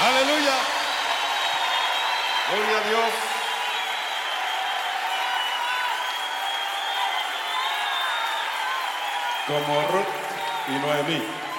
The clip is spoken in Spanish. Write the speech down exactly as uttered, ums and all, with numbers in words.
Aleluya. Gloria a Dios. Como Ruth y Noemí.